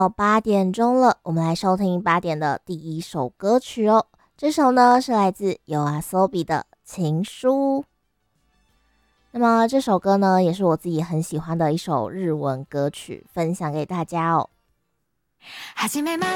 8点钟了，我们来收听8点的第一首歌曲哦。这首呢是来自 YOASOBI 的情书。那么这首歌呢也是我自己很喜欢的一首日文歌曲，分享给大家哦。